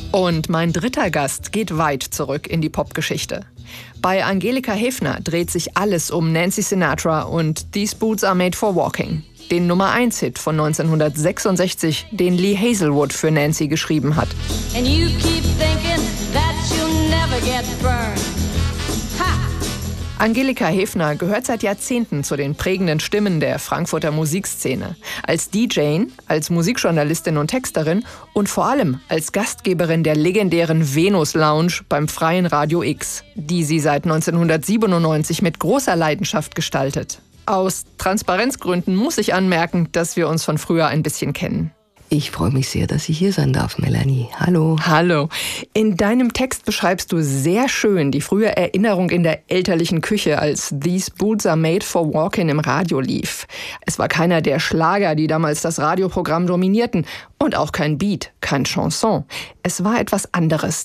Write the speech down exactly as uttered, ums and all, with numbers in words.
Und mein dritter Gast geht weit zurück in die Popgeschichte. Bei Angelika Hefner dreht sich alles um Nancy Sinatra und These Boots Are Made for Walking, den Nummer eins Hit von neunzehnhundertsechsundsechzig, den Lee Hazelwood für Nancy geschrieben hat. And you keep thinking that you'll never get burned. Ha! Angelika Hefner gehört seit Jahrzehnten zu den prägenden Stimmen der Frankfurter Musikszene. Als D J, als Musikjournalistin und Texterin und vor allem als Gastgeberin der legendären Venus Lounge beim Freien Radio X, die sie seit neunzehnhundertsiebenundneunzig mit großer Leidenschaft gestaltet. Aus Transparenzgründen muss ich anmerken, dass wir uns von früher ein bisschen kennen. Ich freue mich sehr, dass ich hier sein darf, Melanie. Hallo. Hallo. In deinem Text beschreibst du sehr schön die frühe Erinnerung in der elterlichen Küche, als These Boots Are Made for Walking im Radio lief. Es war keiner der Schlager, die damals das Radioprogramm dominierten. Und auch kein Beat, kein Chanson. Es war etwas anderes,